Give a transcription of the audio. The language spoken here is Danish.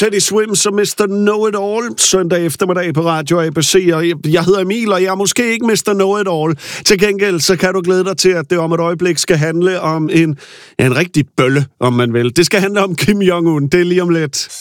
Teddy Swims og Mr. Know-It-All søndag eftermiddag på Radio ABC, og jeg hedder Emil, og jeg er måske ikke Mr. Know-It-All. Til gengæld, så kan du glæde dig til, at det om et øjeblik skal handle om en rigtig bølle, om man vil. Det skal handle om Kim Jong-un, det er lige om lidt.